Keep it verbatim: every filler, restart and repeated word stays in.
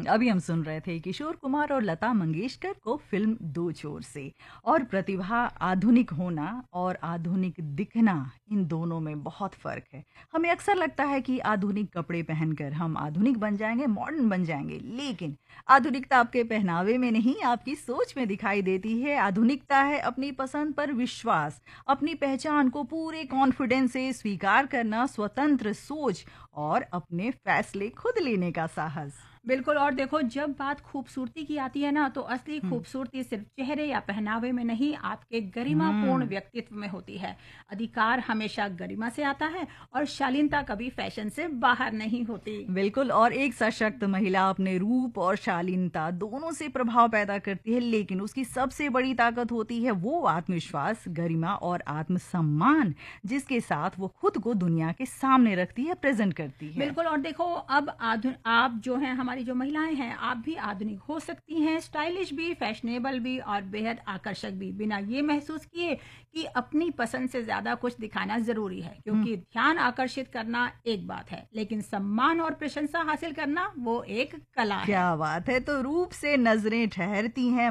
हम्म, अभी हम सुन रहे थे किशोर कुमार और लता मंगेशकर को फिल्म दो चोर से। और प्रतिभा, आधुनिक होना और आधुनिक दिखना, इन दोनों में बहुत फर्क है। हमें अक्सर लगता है कि आधुनिक कपड़े पहनकर हम आधुनिक बन जाएंगे, मॉडर्न बन जाएंगे, लेकिन आधुनिकता आपके पहनावे में नहीं, आपकी सोच में दिखाई देती है। आधुनिकता है अपनी पसंद पर विश्वास, अपनी पहचान को पूरे कॉन्फिडेंस से स्वीकार करना, स्वतंत्र सोच और अपने फैसले खुद लेने का साहस। बिल्कुल। और देखो, जब बात खूबसूरती की आती है ना, तो असली हम्म। खूबसूरती सिर्फ चेहरे या पहनावे में नहीं, आपके गरिमापूर्ण हम्म। व्यक्तित्व में होती है। अधिकार हमेशा गरिमा से आता है और शालीनता कभी फैशन से बाहर नहीं होती। बिल्कुल। और एक सशक्त महिला अपने रूप और शालीनता दोनों से प्रभाव पैदा करती है, लेकिन उसकी सबसे बड़ी ताकत होती है वो आत्मविश्वास, गरिमा और आत्मसम्मान, जिसके साथ वो खुद को दुनिया के सामने रखती है, प्रेजेंट करती है। बिल्कुल। और देखो, अब आधुन आप जो हैं, हमारी जो महिलाएं हैं, आप भी आधुनिक हो सकती हैं, स्टाइलिश भी, फैशनेबल भी और बेहद आकर्षक भी, बिना ये महसूस किए कि अपनी पसंद से ज्यादा कुछ दिखाना जरूरी है। हम्म। क्योंकि ध्यान आकर्षित करना एक बात है, लेकिन सम्मान और प्रशंसा हासिल करना वो एक कला है। क्या बात है। तो रूप से नजरें ठहरती हैं,